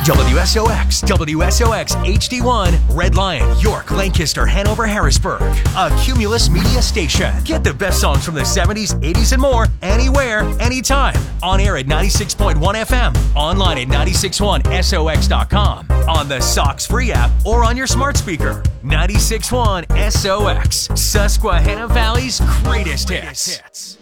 WSOX, WSOX HD1, Red Lion, York, Lancaster, Hanover, Harrisburg. A Cumulus Media station. Get the best songs from the 70s, 80s, and more anywhere, anytime. On air at 96.1 FM, online at 961sox.com, on the Sox free app, or on your smart speaker. 96.1 SOX, Susquehanna Valley's greatest hits.